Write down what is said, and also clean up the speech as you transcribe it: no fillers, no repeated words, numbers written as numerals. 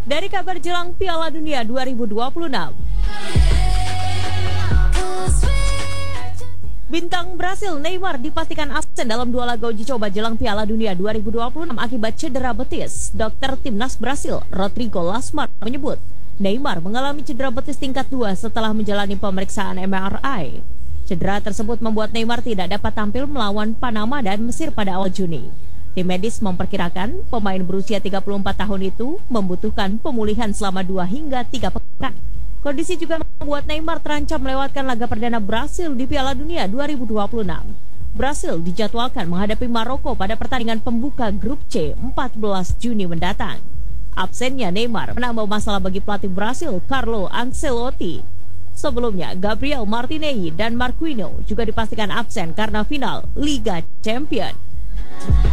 Dari kabar jelang Piala Dunia 2026. Bintang Brasil Neymar dipastikan absen dalam 2 laga uji coba jelang Piala Dunia 2026 akibat cedera betis. Dokter timnas Brasil, Rodrigo Lasmar, menyebut Neymar mengalami cedera betis tingkat 2 setelah menjalani pemeriksaan MRI. Cedera tersebut membuat Neymar tidak dapat tampil melawan Panama dan Mesir pada awal Juni. Tim medis memperkirakan pemain berusia 34 tahun itu membutuhkan pemulihan selama 2 hingga 3 pekan. Kondisi juga membuat Neymar terancam melewatkan laga perdana Brasil di Piala Dunia 2026. Brasil dijadwalkan menghadapi Maroko pada pertandingan pembuka grup C 14 Juni mendatang. Absennya Neymar menambah masalah bagi pelatih Brasil Carlo Ancelotti. Sebelumnya, Gabriel Martinelli dan Marquinhos juga dipastikan absen karena final Liga Champions.